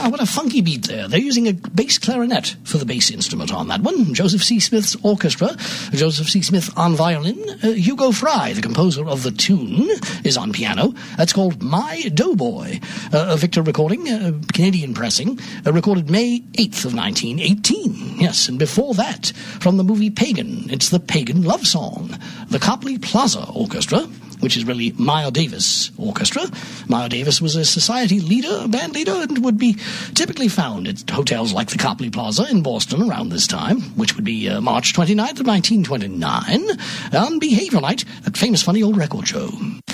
Wow, what a funky beat there. They're using a bass clarinet for the bass instrument on that one. Joseph C. Smith's orchestra, Joseph C. Smith on violin. Hugo Fry, the composer of the tune, is on piano. That's called My Doughboy. A Victor recording, Canadian pressing, recorded May 8th of 1918. Yes, and before that, from the movie Pagan, it's the Pagan Love Song. The Copley Plaza Orchestra, which is really Miles Davis Orchestra. Miles Davis was a society leader, band leader, and would be typically found at hotels like the Copley Plaza in Boston around this time, which would be March 29th of 1929, on Behavior Night, that famous funny old record show.